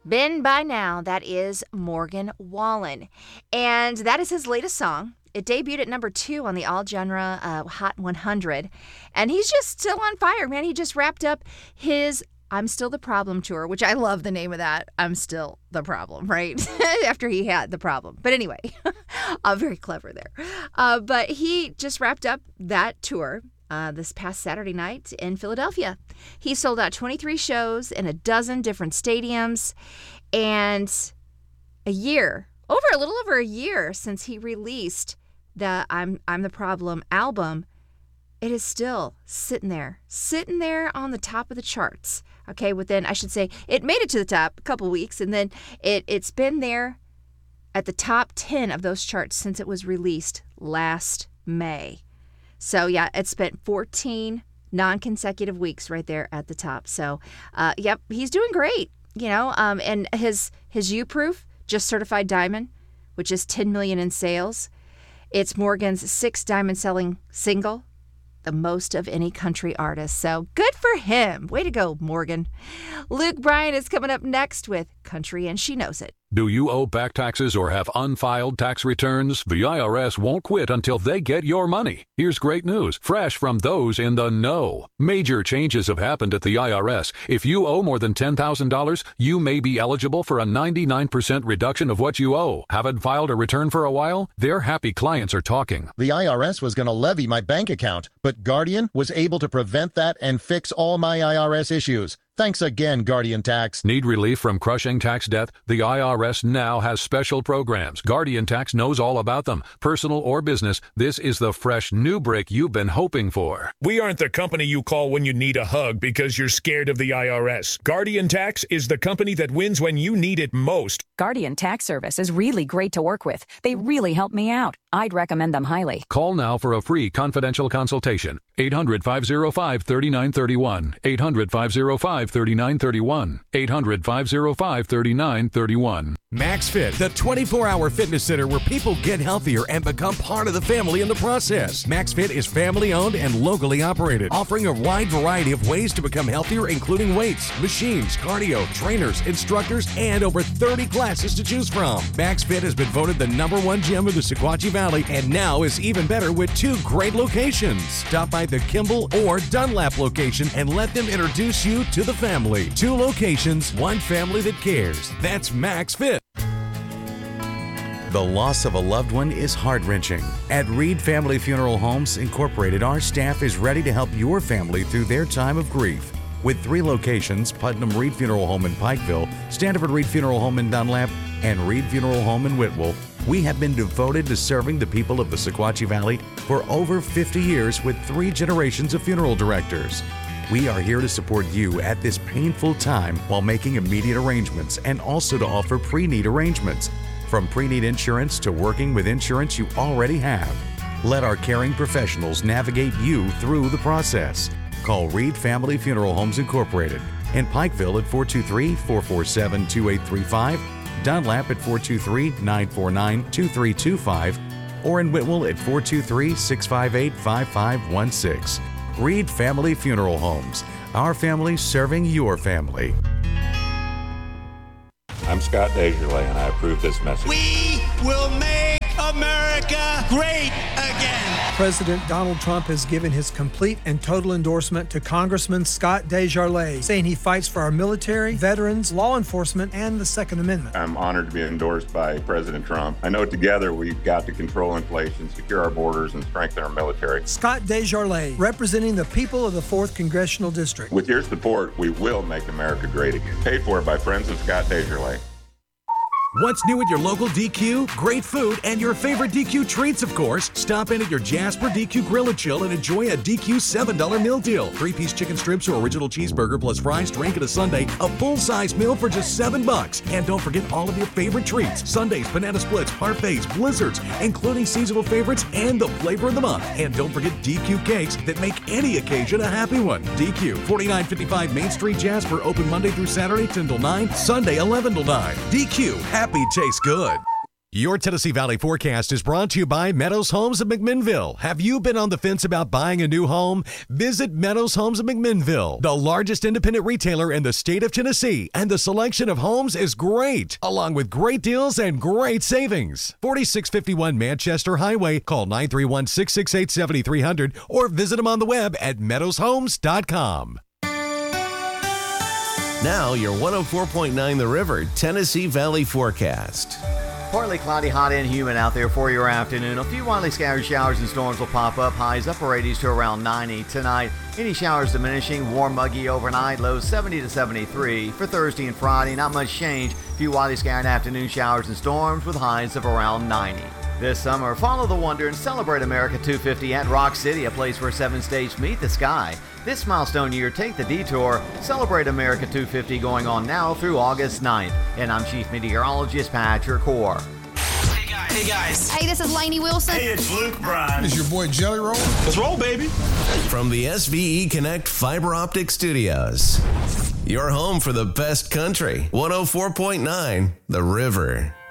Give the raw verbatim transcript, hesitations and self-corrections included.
Been by now, that is Morgan Wallen. And that is his latest song. It debuted at number two on the All Genre uh, Hot one hundred. And he's just still on fire, man. He just wrapped up his I'm Still the Problem tour, which I love the name of that. I'm Still the Problem, right? After he had the problem. But anyway, uh, very clever there. Uh, but he just wrapped up that tour uh, this past Saturday night in Philadelphia. He sold out twenty-three shows in a dozen different stadiums. And a year, over a little over a year since he released the I'm I'm the Problem album, it is still sitting there, sitting there on the top of the charts. Okay, within, I should say, it made it to the top a couple weeks, and then it, it's been there at the top ten of those charts since it was released last May. So, yeah, it spent fourteen non-consecutive weeks right there at the top. So, uh, yep, he's doing great, you know, um, and his, his U-Proof, just certified diamond, which is ten million in sales. It's Morgan's sixth diamond-selling single, the most of any country artist. So good for him. Way to go, Morgan. Luke Bryan is coming up next with Country and She Knows It. Do you owe back taxes or have unfiled tax returns? The I R S won't quit until they get your money. Here's great news, fresh from those in the know. Major changes have happened at the I R S. If you owe more than ten thousand dollars, you may be eligible for a ninety-nine percent reduction of what you owe. Haven't filed a return for a while? Their happy clients are talking. The I R S was going to levy my bank account, but Guardian was able to prevent that and fix all my I R S issues. Thanks again, Guardian Tax. Need relief from crushing tax debt? The I R S now has special programs. Guardian Tax knows all about them. Personal or business, this is the fresh new break you've been hoping for. We aren't the company you call when you need a hug because you're scared of the I R S. Guardian Tax is the company that wins when you need it most. Guardian Tax Service is really great to work with. They really help me out. I'd recommend them highly. Call now for a free confidential consultation. eight hundred, five oh five, three nine three one. eight hundred, five oh five, three nine three one. eight hundred, five oh five, three nine three one. MaxFit, the twenty-four hour fitness center where people get healthier and become part of the family in the process. MaxFit is family-owned and locally operated, offering a wide variety of ways to become healthier, including weights, machines, cardio, trainers, instructors, and over thirty classes to choose from. MaxFit has been voted the number one gym of the Sequatchie Valley and now is even better with two great locations. Stop by the Kimball or Dunlap location and let them introduce you to the family. Two locations, one family that cares. That's MaxFit. The loss of a loved one is heart-wrenching. At Reed Family Funeral Homes Incorporated, our staff is ready to help your family through their time of grief. With three locations, Putnam Reed Funeral Home in Pikeville, Standiford Reed Funeral Home in Dunlap, and Reed Funeral Home in Whitwell, we have been devoted to serving the people of the Sequatchie Valley for over fifty years with three generations of funeral directors. We are here to support you at this painful time while making immediate arrangements and also to offer pre-need arrangements. From pre-need insurance to working with insurance you already have. Let our caring professionals navigate you through the process. Call Reed Family Funeral Homes Incorporated in Pikeville at four two three, four four seven, two eight three five, Dunlap at four two three, nine four nine, two three two five, or in Whitwell at four two three, six five eight, five five one six. Reed Family Funeral Homes. Our family serving your family. I'm Scott Desjardins, and I approve this message. We will make America great again. President Donald Trump has given his complete and total endorsement to Congressman Scott Desjardins, saying he fights for our military, veterans, law enforcement, and the Second Amendment. I'm honored to be endorsed by President Trump. I know together we've got to control inflation, secure our borders, and strengthen our military. Scott Desjardins, representing the people of the fourth Congressional District. With your support, we will make America great again. Paid for by friends of Scott Desjardins. What's new at your local D Q? Great food and your favorite D Q treats, of course. Stop in at your Jasper D Q Grill and Chill and enjoy a D Q seven dollar meal deal. Three-piece chicken strips or original cheeseburger plus fries, drink, and a sundae. A full-size meal for just seven bucks. And don't forget all of your favorite treats. Sundaes, banana splits, parfaits, blizzards, including seasonal favorites and the flavor of the month. And don't forget D Q cakes that make any occasion a happy one. D Q, forty-nine fifty-five Main Street, Jasper, open Monday through Saturday, ten till nine, Sunday, eleven till nine. D Q, happy tastes good. Your Tennessee Valley forecast is brought to you by Meadows Homes of McMinnville. Have you been on the fence about buying a new home? Visit Meadows Homes of McMinnville, the largest independent retailer in the state of Tennessee, and the selection of homes is great, along with great deals and great savings. forty-six fifty-one Manchester Highway. Call nine three one, six six eight, seven three zero zero or visit them on the web at meadows homes dot com. Now your one oh four point nine The River Tennessee Valley forecast. Partly cloudy, hot and humid out there for your afternoon. A few widely scattered showers and storms will pop up. Highs upper eighties to around ninety tonight. Any showers diminishing. Warm, muggy overnight. Lows seventy to seventy-three. For Thursday and Friday, not much change. A few widely scattered afternoon showers and storms with highs of around ninety. This summer, follow the wonder and celebrate America two fifty at Rock City, a place where seven states meet the sky. This milestone year, take the detour. Celebrate America two fifty going on now through August ninth. And I'm Chief Meteorologist Patrick Hoare. Hey guys. Hey guys. Hey, this is Lainey Wilson. Hey, it's Luke Bryan. It's your boy Jelly Roll. Let's roll, baby. From the S V E Connect Fiber Optic Studios. Your home for the best country. one oh four point nine The River.